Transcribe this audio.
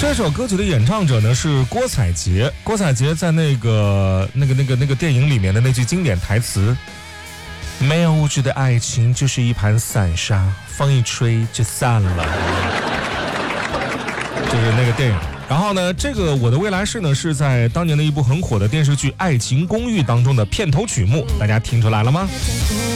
这首歌曲的演唱者呢是郭采洁。郭采洁在那个电影里面的那句经典台词：“没有物质的爱情就是一盘散沙，风一吹就散了。”就是那个电影。然后呢，这个《我的未来式》呢是在当年的一部很火的电视剧《爱情公寓》当中的片头曲目，大家听出来了吗？